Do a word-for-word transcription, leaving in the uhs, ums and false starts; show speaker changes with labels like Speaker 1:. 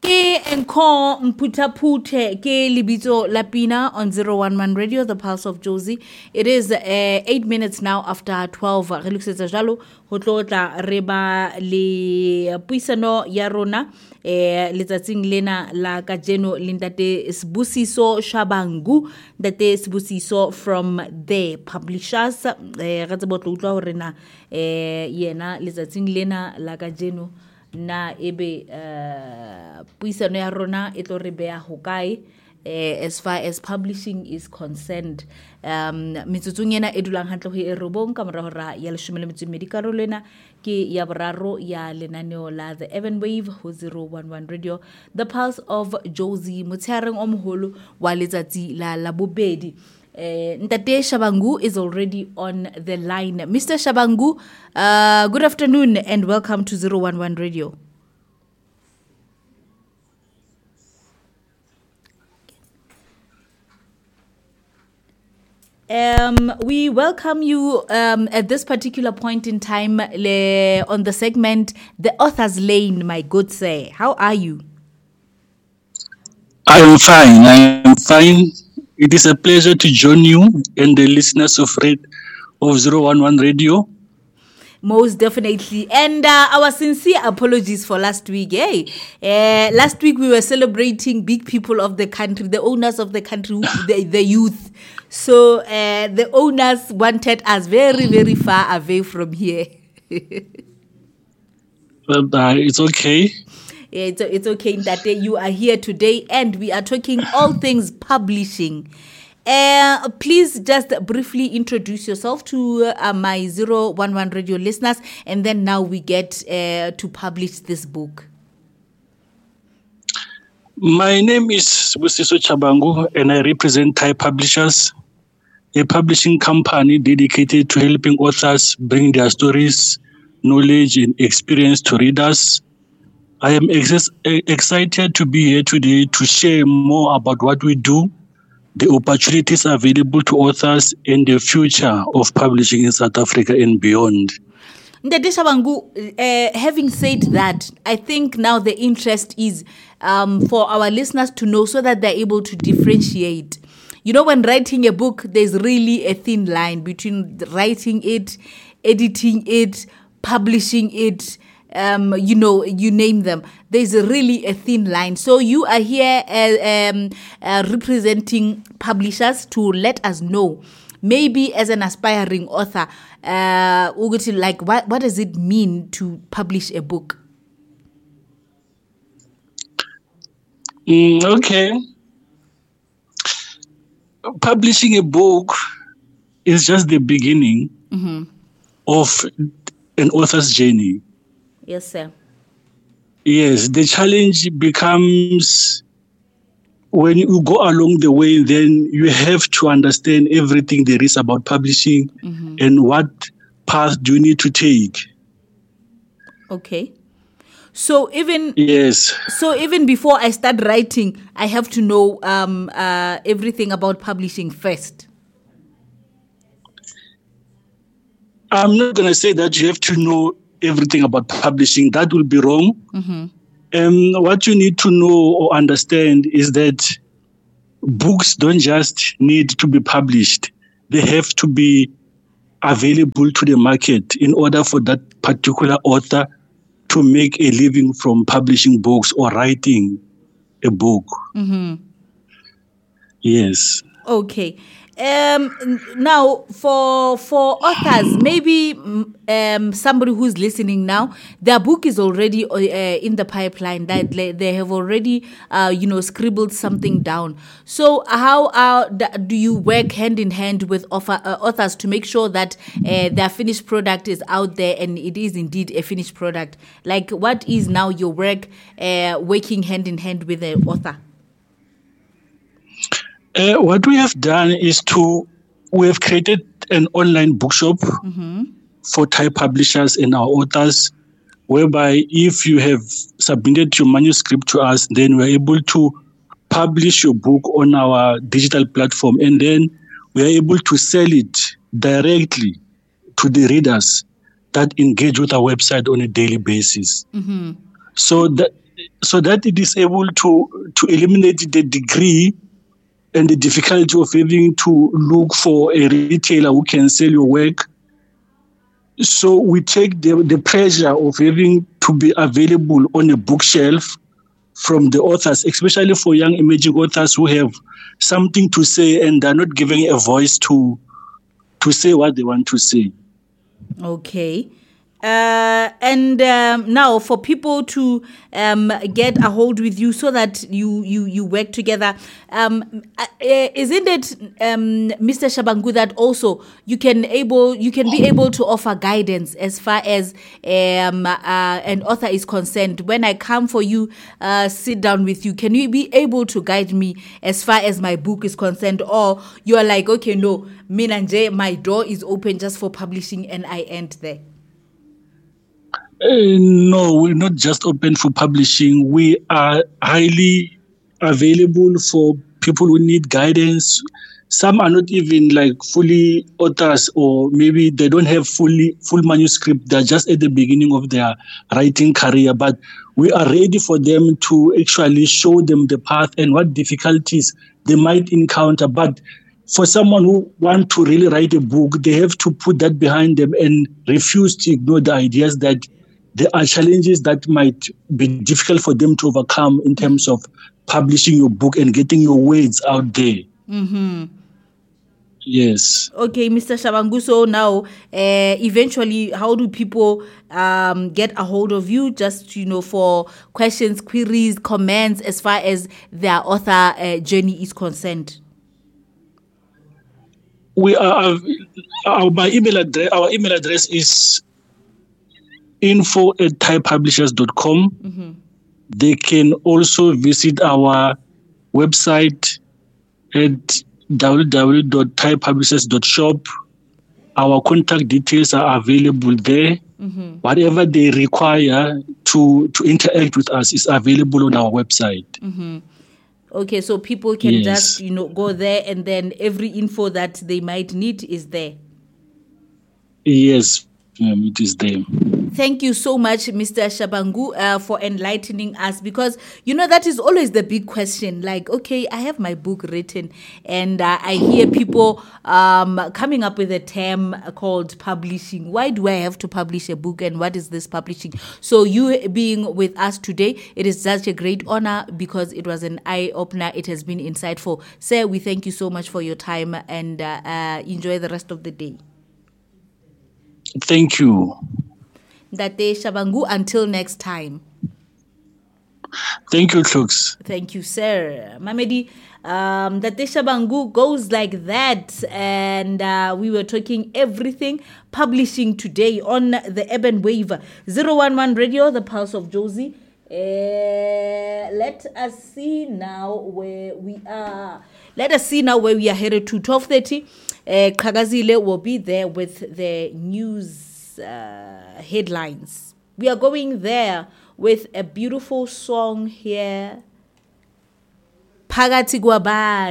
Speaker 1: Ke enko mputaphuthe ke libito lapina on zero one one Radio, the Pulse of Jozi. It is uh, eight minutes now after twelve. Re lokisetse jalo ho tlotla re ba le puisano ya rona eh letsatsing lena la kajeno lintate Sibusiso Shabangu, ntate Sibusiso from the publishers. Eh re tsebo tlotla hore na eh yena letsatsing lena la kajeno na ebe uh, puisano ya rona e tlo re bea hokae eh, as far as publishing is concerned. um metsotsong ena e dulang hantle ho e robong ka mora hora ya leshome le metso e mmedi karolo ena ke ya boraro ya lenaneo la The Evan Wave ho zero one one Radio, the Pulse of Jozi, motsheareng o moholo wa letsatsi la la bobedi. Uh, Ntate Shabangu is already on the line. Mister Shabangu, uh, good afternoon and welcome to zero one one Radio. Um, we welcome you um, at this particular point in time le, on the segment The Author's Lane, my good sir. How are you?
Speaker 2: I am fine. I am fine. It is a pleasure to join you and the listeners of Red of zero one one Radio.
Speaker 1: Most definitely. And uh, our sincere apologies for last week. Hey, uh, last week we were celebrating big people of the country, the owners of the country, the, the youth. So uh, the owners wanted us very, very far away from here.
Speaker 2: Well, uh, it's okay.
Speaker 1: Yeah, it's, it's okay that you are here today and we are talking all things publishing. Uh, please just briefly introduce yourself to uh, my zero one one Radio listeners, and then now we get uh, to publish this book.
Speaker 2: My name is Sibusiso Shabangu and I represent Thai Publishers, a publishing company dedicated to helping authors bring their stories, knowledge and experience to readers. I am ex- excited to be here today to share more about what we do, the opportunities available to authors, and the future of publishing in South Africa and beyond.
Speaker 1: Ndade Shabangu, uh, having said that, I think now the interest is um, for our listeners to know so that they're able to differentiate. You know, when writing a book, there's really a thin line between writing it, editing it, publishing it, Um, you know, you name them. There's a really a thin line. So you are here uh, um, uh, representing publishers to let us know, maybe as an aspiring author, uh, like what, what does it mean to publish a book?
Speaker 2: Mm, okay. Publishing a book is just the beginning mm-hmm. of an author's journey.
Speaker 1: Yes, sir.
Speaker 2: Yes, the challenge becomes when you go along the way, then you have to understand everything there is about publishing mm-hmm. and what path do you need to take.
Speaker 1: Okay. So even
Speaker 2: yes.
Speaker 1: So even before I start writing, I have to know um, uh, everything about publishing first.
Speaker 2: I'm not going to say that you have to know everything about publishing. That will be wrong. Mm-hmm. Um, what you need to know or understand is that books don't just need to be published. They have to be available to the market in order for that particular author to make a living from publishing books or writing a book.
Speaker 1: Mm-hmm.
Speaker 2: Yes.
Speaker 1: Okay. Um, now, for for authors, maybe um, somebody who's listening now, their book is already uh, in the pipeline. That they have already, uh, you know, scribbled something down. So, how uh, do you work hand in hand with author, uh, authors to make sure that uh, their finished product is out there and it is indeed a finished product? Like, what is now your work uh, working hand in hand with the author?
Speaker 2: Uh, what we have done is to, we have created an online bookshop mm-hmm. for Thai publishers and our authors, whereby if you have submitted your manuscript to us, then we're able to publish your book on our digital platform, and then we are able to sell it directly to the readers that engage with our website on a daily basis. Mm-hmm. So that so that it is able to, to eliminate the degree and the difficulty of having to look for a retailer who can sell your work. So we take the, the pressure of having to be available on a bookshelf from the authors, especially for young emerging authors who have something to say and are not giving a voice to to say what they want to say.
Speaker 1: Okay. Uh, and um, now for people to um, get a hold with you so that you you, you work together, um, uh, isn't it, um, Mister Shabangu, that also you can able you can be able to offer guidance as far as um, uh, an author is concerned? When I come for you, uh, sit down with you, can you be able to guide me as far as my book is concerned, or you are like, okay, no, Minanje, my door is open just for publishing and I end there?
Speaker 2: Uh, no, we're not just open for publishing. We are highly available for people who need guidance. Some are not even like fully authors, or maybe they don't have fully full manuscript. They're just at the beginning of their writing career. But we are ready for them to actually show them the path and what difficulties they might encounter. But for someone who wants to really write a book, they have to put that behind them and refuse to ignore the ideas that there are challenges that might be difficult for them to overcome in terms of publishing your book and getting your words out there.
Speaker 1: Mm-hmm.
Speaker 2: Yes.
Speaker 1: Okay, Mister Shabangu, so now, uh, eventually, how do people um, get a hold of you, just, you know, for questions, queries, comments, as far as their author uh, journey is concerned?
Speaker 2: We are, our, my email address, our email address is info at thai publishers dot com. Mm-hmm. They can also visit our website at w w w dot thai publishers dot shop. Our contact details are available there. Mm-hmm. Whatever they require to, to interact with us is available on our website.
Speaker 1: Mm-hmm. Okay, so people can
Speaker 2: yes.
Speaker 1: just, you know, go there and then every info that they might need is there.
Speaker 2: Yes, um, it is there.
Speaker 1: Thank you so much, Mister Shabangu, uh, for enlightening us, because, you know, that is always the big question. Like, okay, I have my book written and uh, I hear people um, coming up with a term called publishing. Why do I have to publish a book, and what is this publishing? So you being with us today, it is such a great honor, because it was an eye-opener. It has been insightful. Sir, we thank you so much for your time, and uh, uh, enjoy the rest of the day.
Speaker 2: Thank you.
Speaker 1: Ndate Shabangu, until next time.
Speaker 2: Thank you, Klux.
Speaker 1: Thank you, sir. Mamedi, um, Ndate Shabangu goes like that. And uh, we were talking everything publishing today on the Urban Wave. zero one one Radio, the Pulse of Jozi. Uh, let us see now where we are. Let us see now where we are headed to. twelve thirty. Uh, Kagazile will be there with the news uh, headlines. We are going there with a beautiful song here. Phakathi kwabantu.